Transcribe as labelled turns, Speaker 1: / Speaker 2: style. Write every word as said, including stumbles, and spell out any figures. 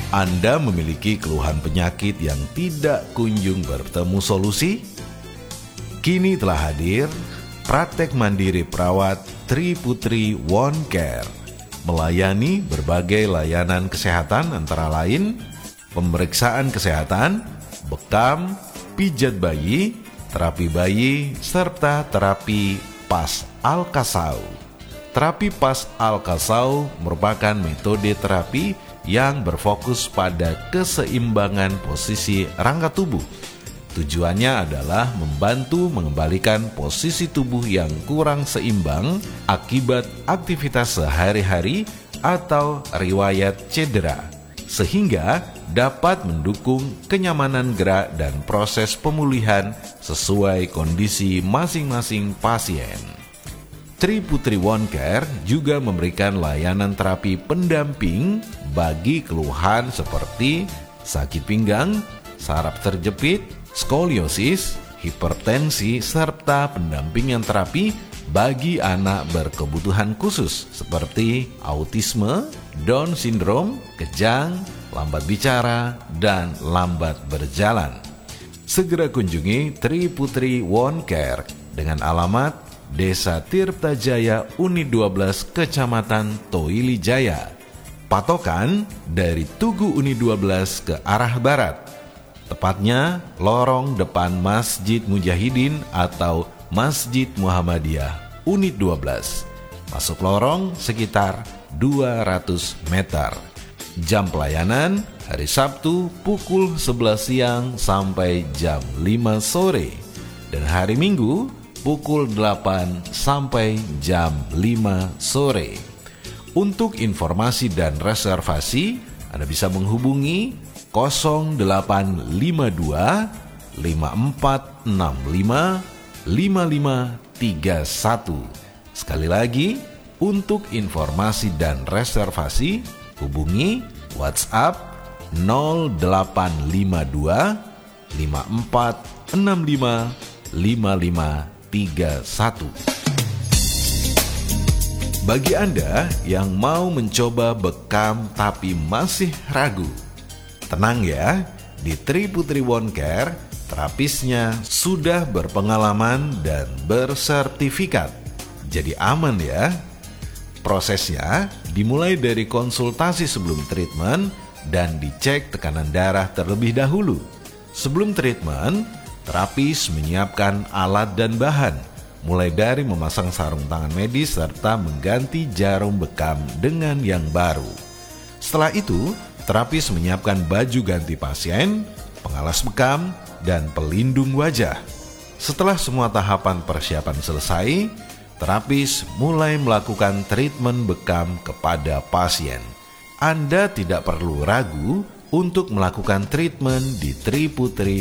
Speaker 1: Anda memiliki keluhan penyakit yang tidak kunjung bertemu solusi? Kini telah hadir praktek mandiri perawat Tri Putri One Care, melayani berbagai layanan kesehatan antara lain pemeriksaan kesehatan, bekam, pijat bayi, terapi bayi, serta terapi pas Al-Kasau. Terapi pas Al-Kasau merupakan metode terapi yang berfokus pada keseimbangan posisi rangka tubuh. Tujuannya adalah membantu mengembalikan posisi tubuh yang kurang seimbang akibat aktivitas sehari-hari atau riwayat cedera, sehingga dapat mendukung kenyamanan gerak dan proses pemulihan sesuai kondisi masing-masing pasien. Tri Putri One Care juga memberikan layanan terapi pendamping bagi keluhan seperti sakit pinggang, saraf terjepit, skoliosis, hipertensi, serta pendampingan terapi bagi anak berkebutuhan khusus seperti autisme, Down syndrome, kejang, lambat bicara, dan lambat berjalan. Segera kunjungi Tri Putri One Care dengan alamat Desa Tirta Jaya Unit dua belas Kecamatan Toili Jaya. Patokan dari Tugu Unit dua belas ke arah barat. Tepatnya lorong depan Masjid Mujahidin atau Masjid Muhammadiyah Unit dua belas. Masuk lorong sekitar dua ratus meter. Jam pelayanan hari Sabtu pukul sebelas siang sampai jam lima sore. Dan hari Minggu pukul delapan sampai jam lima sore. Untuk informasi dan reservasi, Anda bisa menghubungi nol delapan lima dua lima empat enam lima lima lima tiga satu. Sekali lagi, untuk informasi dan reservasi, hubungi WhatsApp nol delapan lima dua lima empat enam lima lima lima tiga satu. Bagi Anda yang mau mencoba bekam tapi masih ragu, tenang ya, di Tri Putri One Care, terapisnya sudah berpengalaman dan bersertifikat. Jadi aman ya. Prosesnya dimulai dari konsultasi sebelum treatment dan dicek tekanan darah terlebih dahulu. Sebelum treatment, terapis menyiapkan alat dan bahan, mulai dari memasang sarung tangan medis serta mengganti jarum bekam dengan yang baru. Setelah itu, terapis menyiapkan baju ganti pasien, pengalas bekam, dan pelindung wajah. Setelah semua tahapan persiapan selesai, terapis mulai melakukan treatment bekam kepada pasien. Anda tidak perlu ragu untuk melakukan treatment di Tri Putri